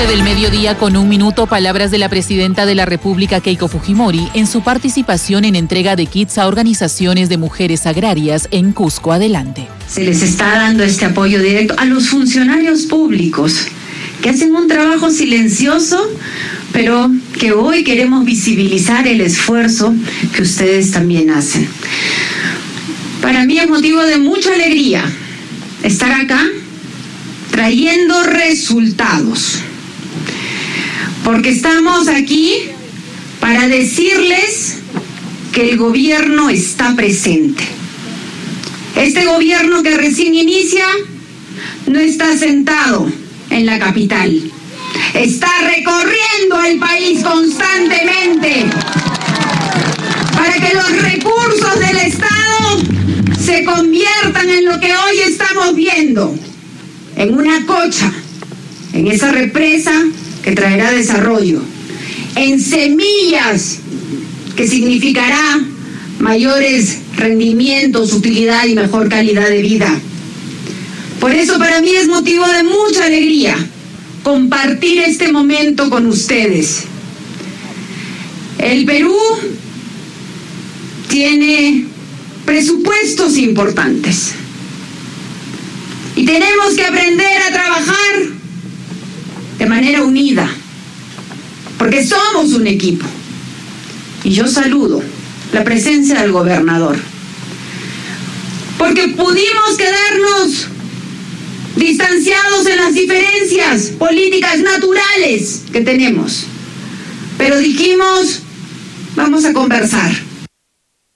12:01 palabras de la presidenta de la República, Keiko Fujimori, en su participación en entrega de kits a organizaciones de mujeres agrarias en Cusco. Adelante. Se les está dando este apoyo directo a los funcionarios públicos que hacen un trabajo silencioso, pero que hoy queremos visibilizar el esfuerzo que ustedes también hacen. Para mí es motivo de mucha alegría estar acá trayendo resultados, porque estamos aquí para decirles que el gobierno está presente. Este gobierno que recién inicia no está sentado en la capital, está recorriendo el país constantemente para que los recursos del Estado se conviertan en lo que hoy estamos viendo, en una cocha, en esa represa que traerá desarrollo, en semillas que significará mayores rendimientos, utilidad y mejor calidad de vida. Por eso para mí es motivo de mucha alegría compartir este momento con ustedes. El Perú tiene presupuestos importantes y tenemos que aprender a trabajar de manera unida, porque somos un equipo. Y yo saludo la presencia del gobernador, porque pudimos quedarnos distanciados en las diferencias políticas naturales que tenemos, pero dijimos, vamos a conversar.